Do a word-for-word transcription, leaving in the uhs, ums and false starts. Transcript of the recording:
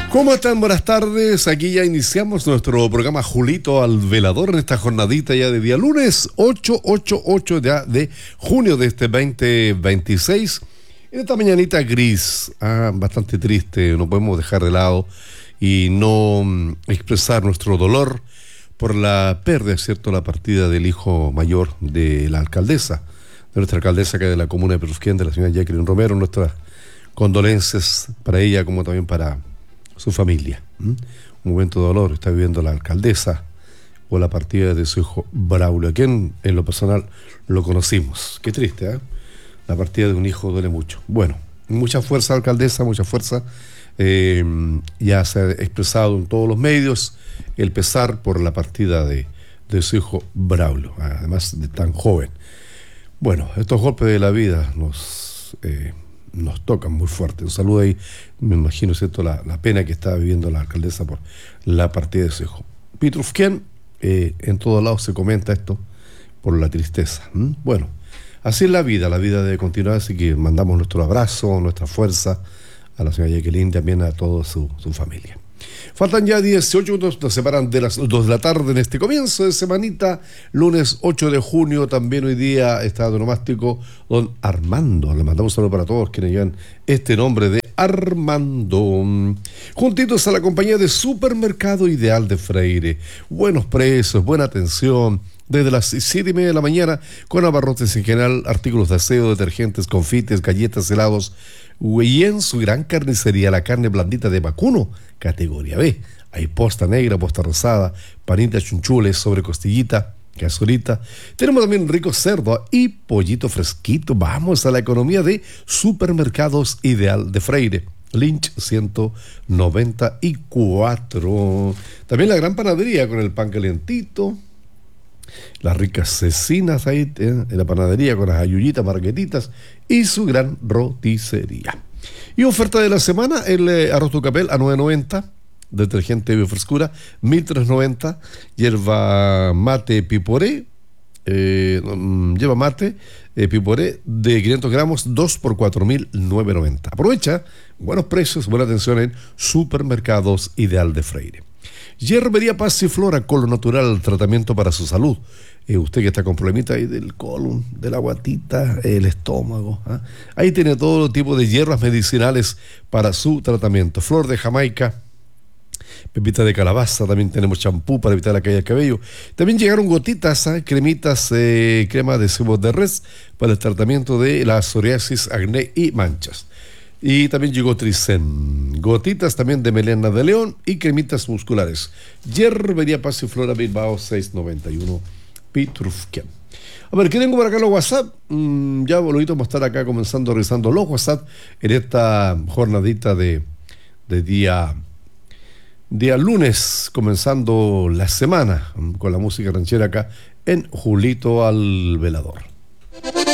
¿Cómo están? Buenas tardes. Aquí ya iniciamos nuestro programa Julito al Velador en esta jornadita ya de día lunes ocho ya de junio de este veinte veintiséis. En esta mañanita gris, ah, bastante triste, no podemos dejar de lado y no mm, expresar nuestro dolor por la pérdida, ¿cierto?, la partida del hijo mayor de la alcaldesa, de nuestra alcaldesa que es de la comuna de Petrufquén, de la señora Jacqueline Romero. Nuestras condolencias para ella como también para su familia. ¿Mm? Un momento de dolor está viviendo la alcaldesa por la partida de su hijo Braulio, a quien en lo personal lo conocimos. Qué triste, ¿eh? La partida de un hijo duele mucho. Bueno, mucha fuerza, alcaldesa, mucha fuerza. Eh, ya se ha expresado en todos los medios el pesar por la partida de, de su hijo Braulio, además de tan joven. Bueno, estos golpes de la vida nos... Eh, nos tocan muy fuerte. Un saludo ahí, me imagino, ¿cierto?, la, la pena que está viviendo la alcaldesa por la partida de su hijo. Petrufquén, eh, en todos lados se comenta esto por la tristeza. ¿Mm? Bueno, así es la vida, la vida debe continuar, así que mandamos nuestro abrazo, nuestra fuerza a la señora Jacqueline, también a toda su, su familia. Faltan ya dieciocho minutos, nos separan de las dos de la tarde en este comienzo de semanita, lunes ocho de junio. También hoy día está don onomástico don Armando. Le mandamos un saludo para todos quienes llevan este nombre de Armando. Juntitos a la compañía de Supermercado Ideal de Freire. Buenos precios, buena atención. Desde las siete y media de la mañana, con abarrotes en general, artículos de aseo, detergentes, confites, galletas, helados. Y en su gran carnicería, la carne blandita de vacuno, categoría B. Hay posta negra, posta rosada, panitas, chunchules, sobre costillita, cazuelita. Tenemos también rico cerdo y pollito fresquito. Vamos a la economía de Supermercados Ideal de Freire. Lynch ciento noventa y cuatro. También la gran panadería con el pan calientito. Las ricas cecinas ahí eh, en la panadería con las ayullitas, margueritas y su gran roticería. Y oferta de la semana, el eh, arroz tucapel a nueve noventa, detergente biofrescura mil trescientos noventa, hierba mate piporé, eh, hierba mate eh, piporé de quinientos gramos, dos por cuatro mil novecientos noventa. Aprovecha, buenos precios, buena atención en Supermercados Ideal de Freire. Hierbería Pasiflora, colon natural, tratamiento para su salud. Eh, usted que está con problemitas ahí del colon, de la guatita, el estómago, ¿eh? Ahí tiene todo tipo de hierbas medicinales para su tratamiento. Flor de Jamaica, pepita de calabaza, también tenemos champú para evitar la caída del cabello. También llegaron gotitas, ¿eh? cremitas, eh, crema de sebo de res para el tratamiento de la psoriasis, acné y manchas. Y también llegó Tricen, gotitas también de melena de león y cremitas musculares. Hierbería Pasiflora Bilbao seiscientos noventa y uno Petrufquén. A ver, ¿qué tengo por acá en los WhatsApp? Mm, ya boludito vamos a estar acá comenzando revisando los WhatsApp en esta jornadita de, de día, día lunes, comenzando la semana con la música ranchera acá en Julito al Velador.